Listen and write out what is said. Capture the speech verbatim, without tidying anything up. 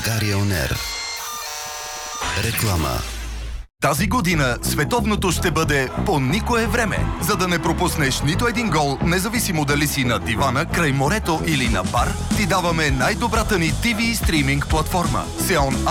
България Он Ер. Реклама. Тази година световното ще бъде по никое време. За да не пропуснеш нито един гол, независимо дали си на дивана, край морето или на бар, ти даваме най-добрата ни ти ви стриминг платформа Сеон